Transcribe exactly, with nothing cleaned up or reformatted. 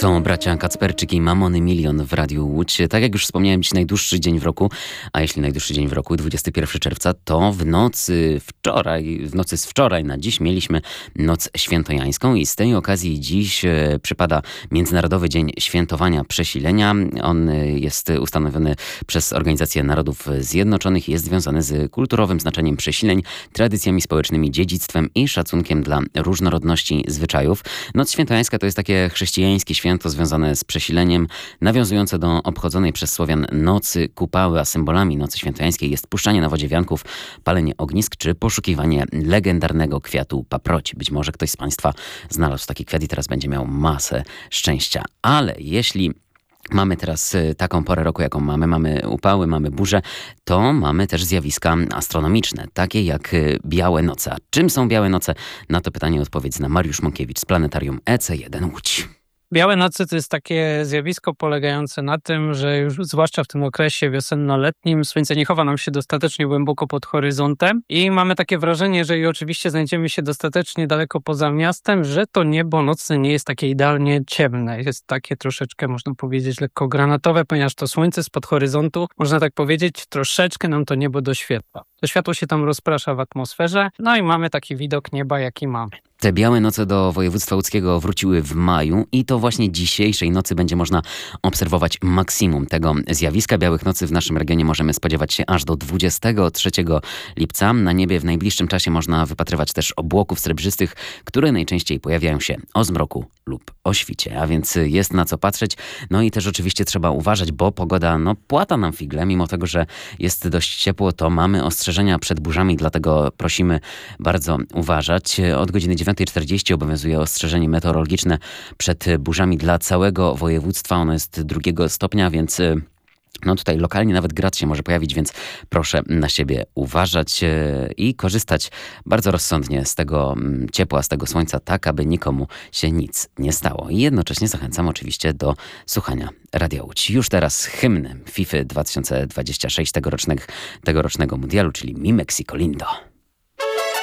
są bracia Kacperczyk i Mamony Milion w Radiu Łódź. Tak jak już wspomniałem, dziś najdłuższy dzień w roku, a jeśli najdłuższy dzień w roku, dwudziestego pierwszego czerwca, to w nocy wczoraj, w nocy z wczoraj na dziś mieliśmy Noc Świętojańską i z tej okazji dziś e, przypada Międzynarodowy Dzień Świętowania Przesilenia. On e, jest ustanowiony przez Organizację Narodów Zjednoczonych i jest związany z kulturowym znaczeniem przesileń, tradycjami społecznymi, dziedzictwem i szacunkiem dla różnorodności zwyczajów. Noc Świętojańska to jest takie chrześcijańskie święto związane z przesileniem, nawiązujące do obchodzonej przez Słowian Nocy Kupały, a symbolami Nocy Świętojańskiej jest puszczanie na wodzie wianków, palenie ognisk czy poszukiwanie legendarnego kwiatu paproci. Być może ktoś z Państwa znalazł taki kwiat i teraz będzie miał masę szczęścia. Ale jeśli mamy teraz taką porę roku, jaką mamy, mamy upały, mamy burze, to mamy też zjawiska astronomiczne, takie jak białe noce. A czym są białe noce? Na to pytanie odpowiedź zna Mariusz Mąkiewicz z Planetarium E C jeden Łódź. Białe noce to jest takie zjawisko polegające na tym, że już zwłaszcza w tym okresie wiosenno-letnim słońce nie chowa nam się dostatecznie głęboko pod horyzontem i mamy takie wrażenie, że i oczywiście znajdziemy się dostatecznie daleko poza miastem, że to niebo nocne nie jest takie idealnie ciemne. Jest takie troszeczkę, można powiedzieć, lekko granatowe, ponieważ to słońce spod horyzontu, można tak powiedzieć, troszeczkę nam to niebo doświetla. To światło się tam rozprasza w atmosferze, no i mamy taki widok nieba, jaki mamy. Te białe noce do województwa łódzkiego wróciły w maju i to właśnie dzisiejszej nocy będzie można obserwować maksimum tego zjawiska. Białych nocy w naszym regionie możemy spodziewać się aż do dwudziestego trzeciego lipca. Na niebie w najbliższym czasie można wypatrywać też obłoków srebrzystych, które najczęściej pojawiają się o zmroku lub o świcie, a więc jest na co patrzeć. No i też oczywiście trzeba uważać, bo pogoda no płata nam figle, mimo tego, że jest dość ciepło, to mamy ostrzeżenia przed burzami, dlatego prosimy bardzo uważać. Od godziny dziewiątej czterdzieści obowiązuje ostrzeżenie meteorologiczne przed burzami dla całego województwa. Ono jest drugiego stopnia, więc no tutaj lokalnie nawet grad się może pojawić, więc proszę na siebie uważać i korzystać bardzo rozsądnie z tego ciepła, z tego słońca, tak aby nikomu się nic nie stało. I jednocześnie zachęcam oczywiście do słuchania Radia Łódź. Już teraz hymn FIFA dwa tysiące dwudziestego szóstego tegorocznego, tegorocznego mundialu, czyli Mi Mexico Lindo.